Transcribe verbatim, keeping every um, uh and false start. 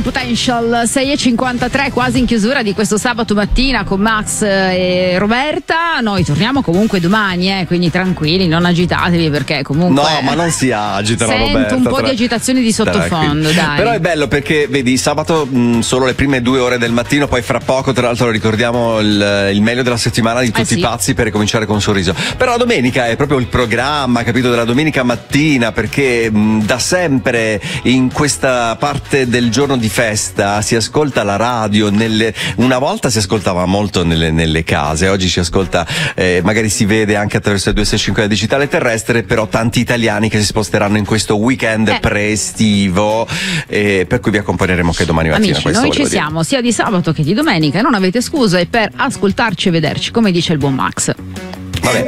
Potential, sei e cinquantatré, quasi in chiusura di questo sabato mattina con Max e Roberta. Noi torniamo comunque domani, eh, quindi tranquilli, non agitatevi perché comunque. No, ma non si agitano, sento Roberta. un po' tra... di agitazione di sottofondo, dai. Però è bello perché vedi, sabato mh, solo le prime due ore del mattino, poi fra poco, tra l'altro, ricordiamo il, il meglio della settimana di tutti eh sì. i pazzi per ricominciare con sorriso. Però la domenica è proprio il programma, capito, della domenica mattina, perché mh, da sempre in questa parte del giorno di festa si ascolta la radio. Nelle, una volta si ascoltava molto nelle, nelle case, oggi si ascolta, eh, magari si vede anche attraverso il duecentosessantacinque della digitale terrestre, però tanti italiani che si sposteranno in questo weekend eh. pre-estivo, eh, per cui vi accompagneremo anche domani mattina. Amici, noi ci siamo dire. sia di sabato che di domenica, non avete scuse per ascoltarci e vederci, come dice il buon Max.